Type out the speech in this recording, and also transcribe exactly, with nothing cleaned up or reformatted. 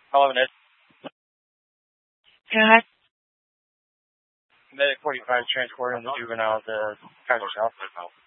Hello, Ned. Go ahead. Medic forty-five transporting the juvenile to Kaiser South.